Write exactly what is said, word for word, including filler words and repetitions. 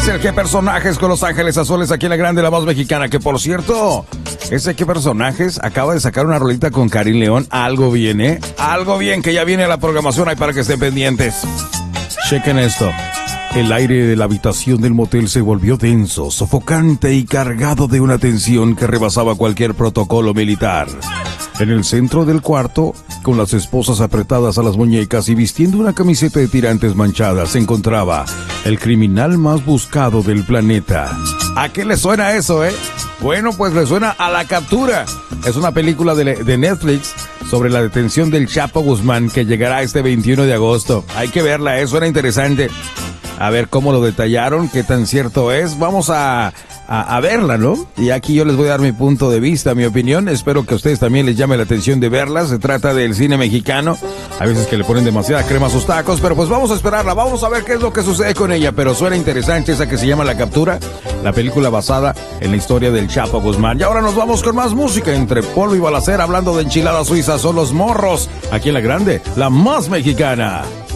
el que personajes con Los Ángeles Azules aquí en la Grande, la más mexicana. Que por cierto, ese que personajes acaba de sacar una rolita con Karim León. Algo bien, ¿eh? Algo bien, que ya viene a la programación ahí para que estén pendientes. Chequen esto. El aire de la habitación del motel se volvió denso, sofocante y cargado de una tensión que rebasaba cualquier protocolo militar. En el centro del cuarto, con las esposas apretadas a las muñecas y vistiendo una camiseta de tirantes manchada, se encontraba el criminal más buscado del planeta. ¿A qué le suena eso, eh? Bueno, pues le suena a La Captura. Es una película de, de Netflix sobre la detención del Chapo Guzmán que llegará este veintiuno de agosto. Hay que verla, eh, suena interesante. A ver cómo lo detallaron, qué tan cierto es. Vamos a, a, a verla, ¿no? Y aquí yo les voy a dar mi punto de vista, mi opinión. Espero que a ustedes también les llame la atención de verla. Se trata del cine mexicano. A veces que le ponen demasiada crema a sus tacos, pero pues vamos a esperarla. Vamos a ver qué es lo que sucede con ella. Pero suena interesante esa que se llama La Captura, la película basada en la historia del Chapo Guzmán. Y ahora nos vamos con más música. Entre polvo y balacera, hablando de enchiladas suizas, son Los Morros. Aquí en la Grande, la más mexicana.